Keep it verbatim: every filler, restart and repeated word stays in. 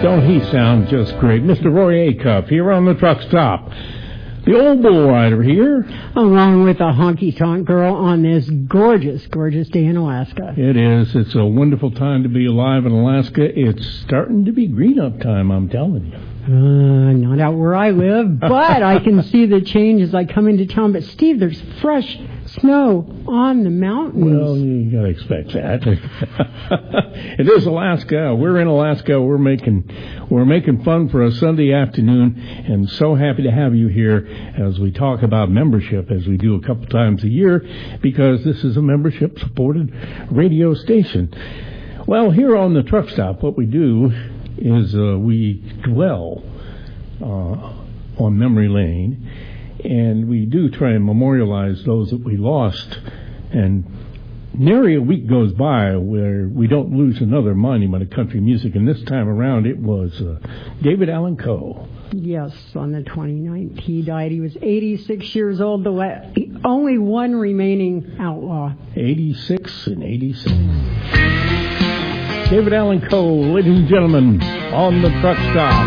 Don't he sound just great? Mister Roy Acuff here on the truck stop. The old bull rider here. Along with a honky-tonk girl on this gorgeous, gorgeous day in Alaska. It is. It's a wonderful time to be alive in Alaska. It's starting to be green-up time, I'm telling you. Uh, not out where I live, but I can see the change as I come into town. But, Steve, there's fresh snow on the mountains. Well, you got to expect that. It is Alaska. We're in Alaska. We're making we're making fun for a Sunday afternoon, and so happy to have you here as we talk about membership, as we do a couple times a year, because this is a membership-supported radio station. Well, here on the truck stop, what we do is uh, we dwell uh, on memory lane, and we do try and memorialize those that we lost. And nary a week goes by where we don't lose another monument of country music, and this time around it was uh, David Allan Coe. Yes, on the twenty-ninth he died. He was eighty-six years old, the la- only one remaining outlaw. eighty-six and eighty-seven. David Allan Coe, ladies and gentlemen, on the truck stop.